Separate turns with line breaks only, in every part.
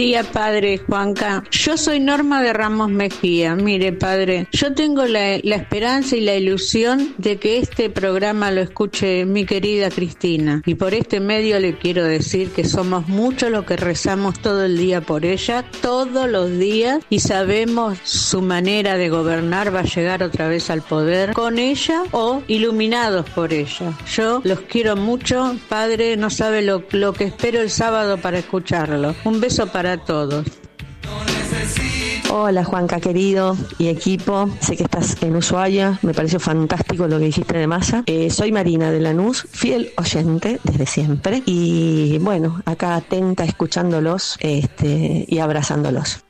Día, padre Juanca. Yo soy Norma de Ramos Mejía. Mire, padre, yo tengo la esperanza y la ilusión de que este programa lo escuche mi querida Cristina. Y por este medio le quiero decir que somos muchos los que rezamos todo el día por ella, todos los días, y sabemos su manera de gobernar va a llegar otra vez al poder con ella o iluminados por ella. Yo los quiero mucho, padre, no sabe lo que espero el sábado para escucharlo. Un beso para todos.
Hola Juanca querido y equipo, sé que estás en Ushuaia, me pareció fantástico lo que dijiste de Massa. Soy Marina de Lanús, fiel oyente desde siempre y bueno, acá atenta escuchándolos y abrazándolos.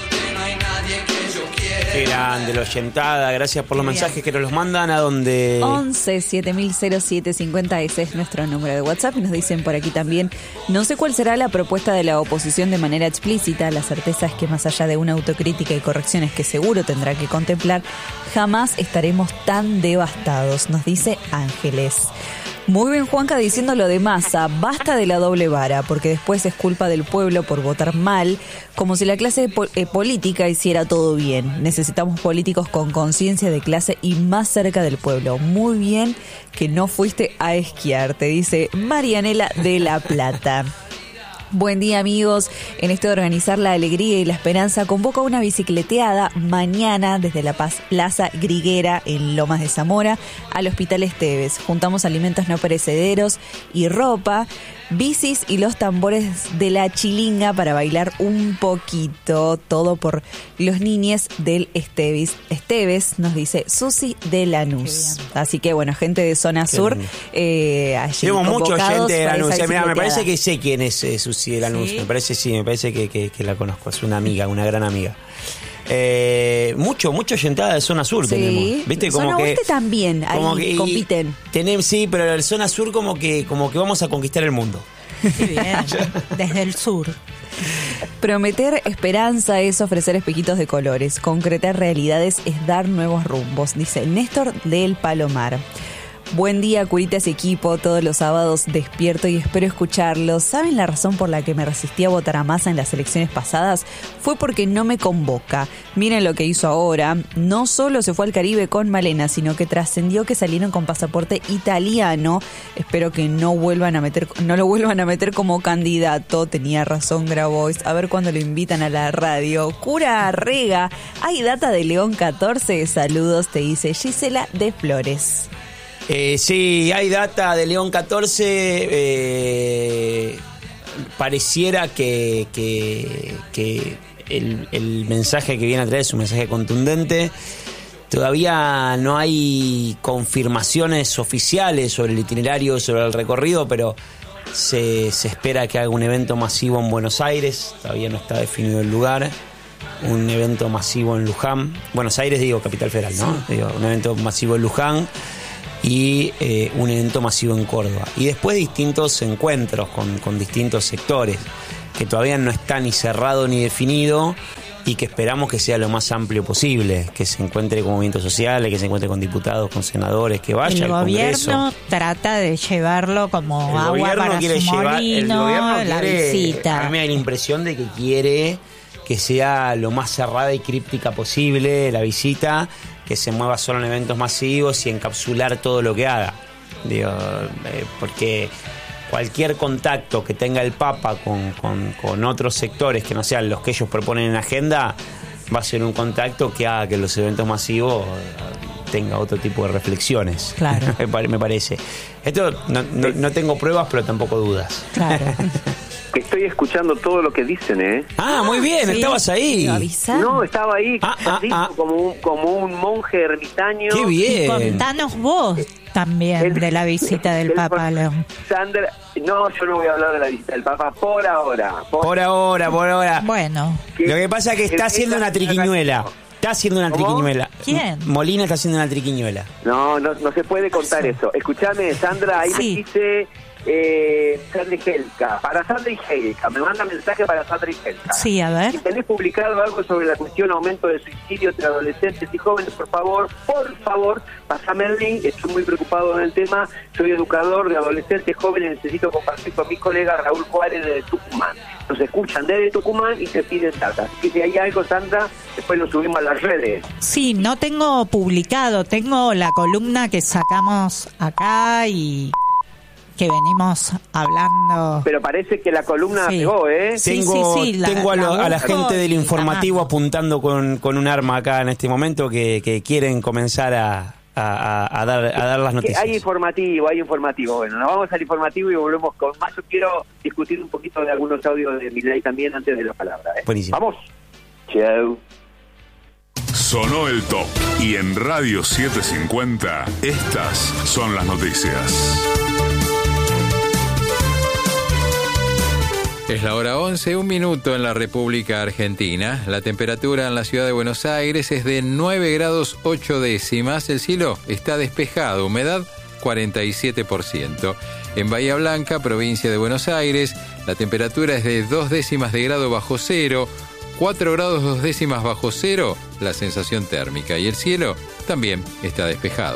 Qué grande, la oyentada, gracias por los mensajes que nos los mandan a donde...
11 700750, ese es nuestro número de WhatsApp y nos dicen por aquí también, no sé cuál será la propuesta de la oposición de manera explícita, la certeza es que más allá de una autocrítica y correcciones que seguro tendrá que contemplar, jamás estaremos tan devastados, nos dice Ángeles. Muy bien Juanca diciendo lo de Massa, basta de la doble vara, porque después es culpa del pueblo por votar mal, como si la clase política hiciera todo bien. Necesitamos políticos con conciencia de clase y más cerca del pueblo. Muy bien que no fuiste a esquiar, te dice Marianela de La Plata. Buen día amigos, en esto de organizar la alegría y la esperanza convoca una bicicleteada mañana desde la Plaza Griguera en Lomas de Zamora al Hospital Esteves. Juntamos alimentos no perecederos y ropa, bicis y los tambores de la chilinga para bailar un poquito, todo por los niñes del Esteves, nos dice Susi de Lanús. Así que bueno, gente de zona sur, allí
tenemos mucha gente de Lanús. Mira, me parece que sé quién es Susi de Lanús. ¿Sí? Me parece que la conozco, es una amiga, una gran amiga. Mucha oyentada de zona sur tenemos, ¿viste? Como
zona
que
oeste también, ahí compiten.
Sí, pero el zona sur como que vamos a conquistar el mundo.
Qué bien, desde el sur.
Prometer esperanza es ofrecer espejitos de colores, concretar realidades es dar nuevos rumbos, dice Néstor del Palomar. Buen día, curitas equipo, todos los sábados despierto y espero escucharlos. ¿Saben la razón por la que me resistí a votar a Massa en las elecciones pasadas? Fue porque no me convoca. Miren lo que hizo ahora. No solo se fue al Caribe con Malena, sino que trascendió que salieron con pasaporte italiano. Espero que no lo vuelvan a meter como candidato. Tenía razón Grabois. A ver cuándo lo invitan a la radio. Cura Arrega, ¿hay data de León 14? Saludos, te dice Gisela de Flores.
Sí, hay data de León 14. Pareciera que el mensaje que viene a traer es un mensaje contundente. Todavía no hay confirmaciones oficiales sobre el itinerario, sobre el recorrido, pero se espera que haga un evento masivo en Buenos Aires. Todavía no está definido el lugar. Un evento masivo en Luján. Buenos Aires, digo, Capital Federal, ¿no? Sí. Digo, un evento masivo en Luján. Y un evento masivo en Córdoba. Y después distintos encuentros con distintos sectores, que todavía no está ni cerrado ni definido, y que esperamos que sea lo más amplio posible, que se encuentre con movimientos sociales, que se encuentre con diputados, con senadores, que vaya al Congreso.
El gobierno trata de llevarlo como agua para su molino, la visita.
A mí me da la impresión de que quiere que sea lo más cerrada y críptica posible la visita, que se mueva solo en eventos masivos y encapsular todo lo que haga. Digo, porque cualquier contacto que tenga el Papa con otros sectores que no sean los que ellos proponen en agenda va a ser un contacto que haga que los eventos masivos tenga otro tipo de reflexiones.
Claro.
Me parece. Esto no tengo pruebas, pero tampoco dudas.
Claro.
Estoy escuchando todo lo que dicen, ¿eh?
Ah, muy bien, sí. Estabas ahí.
No, estaba ahí como un monje ermitaño.
¡Qué bien!
Y contanos vos también de la visita del Papa a León.
Sandra, no, yo no voy a hablar de la visita del Papa por ahora.
Por ahora.
Bueno.
Lo que pasa es que está haciendo una triquiñuela. Está haciendo una triquiñuela.
¿Quién?
Molina está haciendo una triquiñuela.
No se puede contar eso. Escuchame, Sandra, ahí me dice Sandra y Helka. Para Sandra y Helka, me manda mensaje para Sandra y Helka.
Sí, a ver.
Si tenés publicado algo sobre la cuestión aumento de suicidio entre adolescentes y jóvenes, por favor, pasame el link. Estoy muy preocupado en el tema. Soy educador de adolescentes jóvenes, necesito compartir con mi colega Raúl Juárez de Tucumán. Nos escuchan desde Tucumán y te piden data. Así que si hay algo, Sandra, después lo subimos a las redes.
Sí, no tengo publicado, tengo la columna que sacamos acá y que venimos hablando.
Pero parece que la columna pegó, ¿eh?
Tengo a la gente del informativo apuntando con un arma acá en este momento que quieren comenzar a dar las noticias.
Hay informativo. Bueno, nos vamos al informativo y volvemos con más. Yo quiero discutir un poquito de algunos audios de Milei también antes de la palabra.
Buenísimo.
Vamos. Chau.
Sonó el top y en Radio 750 estas son las noticias.
Es la hora 11, 1 minuto en la República Argentina. La temperatura en la ciudad de Buenos Aires es de 9 grados 8 décimas. El cielo está despejado, humedad 47%. En Bahía Blanca, provincia de Buenos Aires, la temperatura es de 2 décimas de grado bajo cero, 4 grados 2 décimas bajo cero la sensación térmica. Y el cielo también está despejado.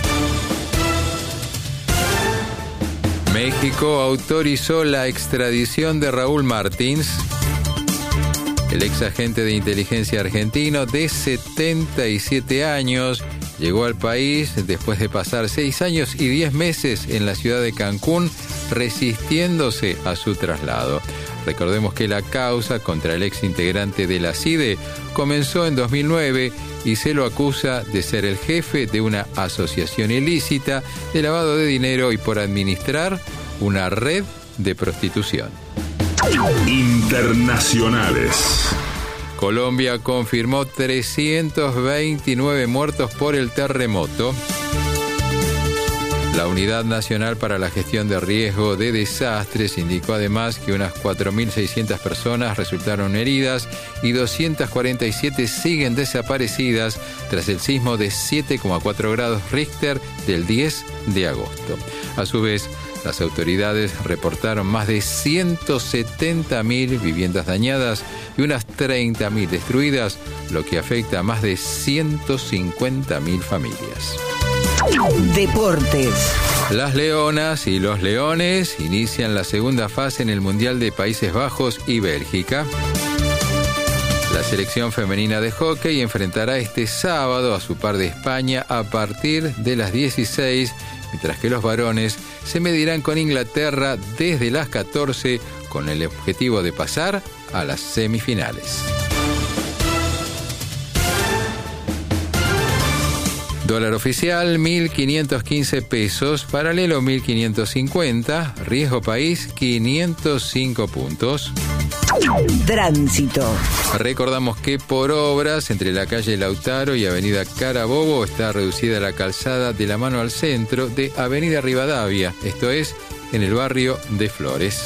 México autorizó la extradición de Raúl Martins, el ex agente de inteligencia argentino de 77 años. Llegó al país después de pasar 6 años y 10 meses en la ciudad de Cancún, resistiéndose a su traslado. Recordemos que la causa contra el ex integrante de la CIDE comenzó en 2009 y se lo acusa de ser el jefe de una asociación ilícita de lavado de dinero y por administrar una red de prostitución.
Internacionales.
Colombia confirmó 329 muertos por el terremoto. La Unidad Nacional para la Gestión de Riesgo de Desastres indicó además que unas 4.600 personas resultaron heridas y 247 siguen desaparecidas tras el sismo de 7,4 grados Richter del 10 de agosto. A su vez, las autoridades reportaron más de 170.000 viviendas dañadas y unas 30.000 destruidas, lo que afecta a más de 150.000 familias.
Deportes.
Las Leonas y los Leones inician la segunda fase en el Mundial de Países Bajos y Bélgica. La selección femenina de hockey enfrentará este sábado a su par de España a partir de las 16, mientras que los varones se medirán con Inglaterra desde las 14 con el objetivo de pasar a las semifinales. Dólar oficial 1.515 pesos, paralelo 1.550, riesgo país 505 puntos.
Tránsito.
Recordamos que por obras entre la calle Lautaro y avenida Carabobo está reducida la calzada de la mano al centro de avenida Rivadavia, esto es, en el barrio de Flores.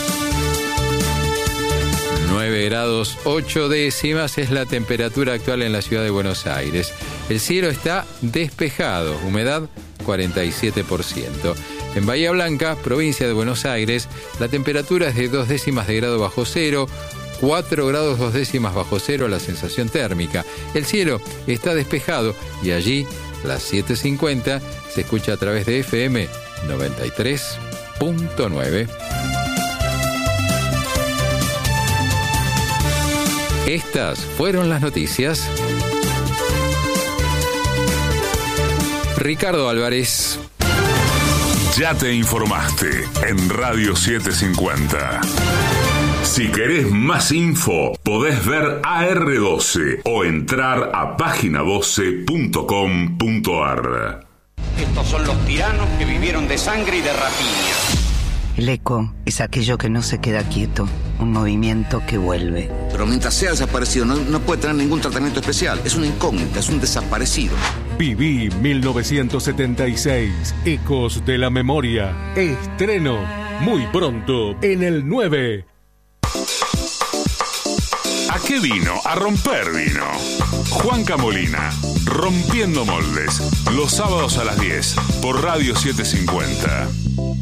9 grados 8 décimas es la temperatura actual en la ciudad de Buenos Aires. El cielo está despejado, humedad 47%. En Bahía Blanca, provincia de Buenos Aires, la temperatura es de 2 décimas de grado bajo cero, 4 grados 2 décimas bajo cero la sensación térmica. El cielo está despejado y allí, las 7:50, se escucha a través de FM 93.9. Estas fueron las noticias. Ricardo Álvarez.
Ya te informaste en Radio 750. Si querés más info, podés ver AR12 o entrar a página12.com.ar.
Estos son los tiranos que vivieron de sangre y de rapiña.
El eco es aquello que no se queda quieto, un movimiento que vuelve.
Pero mientras sea desaparecido no puede tener ningún tratamiento especial. Es una incógnita, es un desaparecido.
Viví 1976, Ecos de la Memoria. Estreno muy pronto en el 9.
¿A qué vino? A romper vino. Juanca Molina, Rompiendo Moldes, los sábados a las 10 por Radio 750.